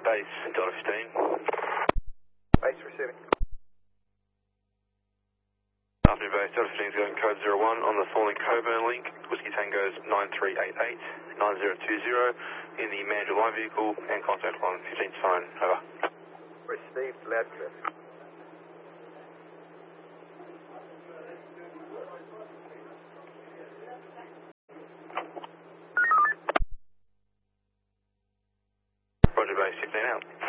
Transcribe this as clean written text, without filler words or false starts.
Base Delta 15. Base receiving. Afternoon Base Delta 15 is going code 01 on the Thornley Coburn link. Whiskey Tango's 9388 9020 in the manager line vehicle and contact on 15 phone. Over. Received, loud clear. Roger Base 15 out.